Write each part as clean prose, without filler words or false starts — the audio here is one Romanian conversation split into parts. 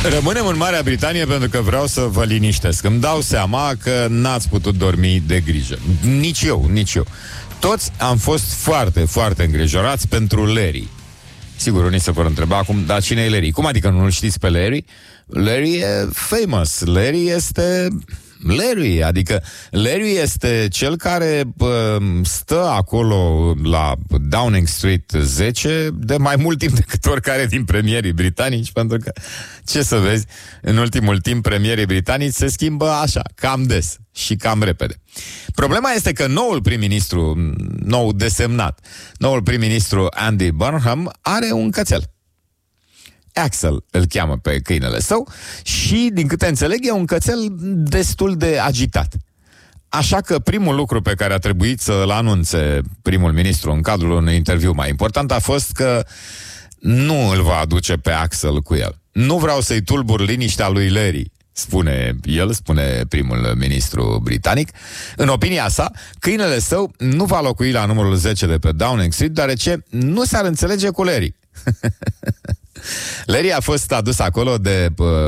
Rămânem în Marea Britanie pentru că vreau să vă liniștesc. Îmi dau seama că n-ați putut dormi de grijă. Nici eu. Toți am fost foarte, foarte îngrijorați pentru Larry. Sigur, unii se vor întreba acum, dar cine e Larry? Cum adică nu-l știți pe Larry? Larry e famous. Larry este Larry, adică Larry este cel care stă acolo la Downing Street 10 de mai mult timp decât oricare din premierii britanici, pentru că, ce să vezi, în ultimul timp premierii britanici se schimbă așa, cam des și cam repede. Problema este că noul prim-ministru, nou desemnat, noul prim-ministru Andy Burnham are un cățel. Axel îl cheamă pe câinele său și, din câte înțeleg, e un cățel destul de agitat. Așa că primul lucru pe care a trebuit să-l anunțe primul ministru în cadrul unui interviu mai important a fost că nu îl va aduce pe Axel cu el. Nu vreau să-i tulbur liniștea lui Larry, spune primul ministru britanic. În opinia sa, câinele său nu va locui la numărul 10 de pe Downing Street, deoarece nu s-ar înțelege cu Larry. Larry a fost adus acolo de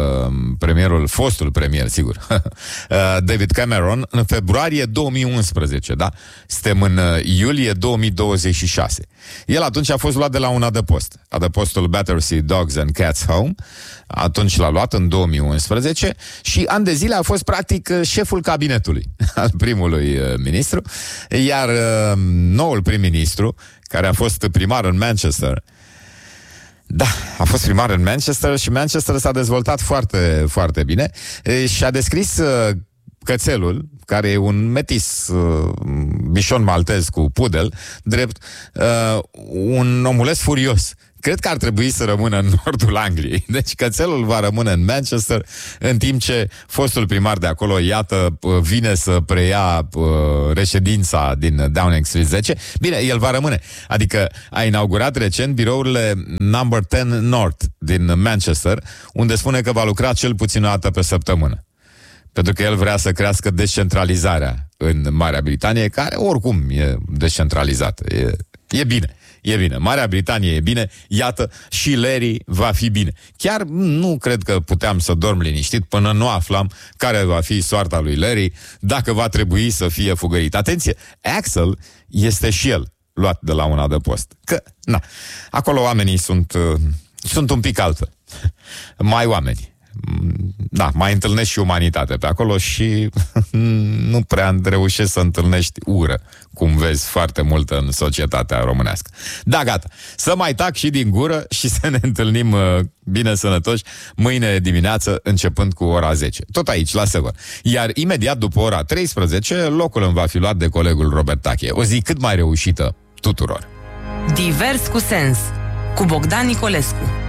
fostul premier, sigur, David Cameron, în februarie 2011, da? Suntem în iulie 2026. El atunci a fost luat de la un adăpost, adăpostul Battersea Dogs and Cats Home. Atunci l-a luat în 2011 și ani de zile a fost practic șeful cabinetului al primului ministru, iar noul prim-ministru, care a fost primar în Manchester, da, a fost primar în Manchester și Manchester s-a dezvoltat foarte, foarte bine și a descris cățelul, care e un metis bișon maltez cu pudel, drept un omuleț furios. Cred că ar trebui să rămână în nordul Angliei. Deci cățelul va rămâne în Manchester, în timp ce fostul primar de acolo, iată, vine să preia reședința din Downing Street 10. Bine, el va rămâne. Adică a inaugurat recent birourile Number 10 North din Manchester, unde spune că va lucra cel puțin o dată pe săptămână. Pentru că el vrea să crească descentralizarea în Marea Britanie, care oricum e descentralizată. E bine. E bine, Marea Britanie e bine, iată, și Larry va fi bine. Chiar nu cred că puteam să dorm liniștit până nu aflam care va fi soarta lui Larry, dacă va trebui să fie fugărit. Atenție, Axel este și el luat de la un adăpost. Că, na, acolo oamenii sunt un pic altfel. Mai oameni. Da, mai întâlnești și umanitate pe acolo și nu prea reușești să întâlnești ură, cum vezi foarte mult în societatea românească. Da, gata. Să mai tac și din gură și să ne întâlnim bine sănătoși mâine dimineață, începând cu ora 10. Tot aici, la Sever. Iar imediat după ora 13, locul îmi va fi luat de colegul Robert Tache. O zi cât mai reușită tuturor. Divers cu sens, cu Bogdan Nicolescu.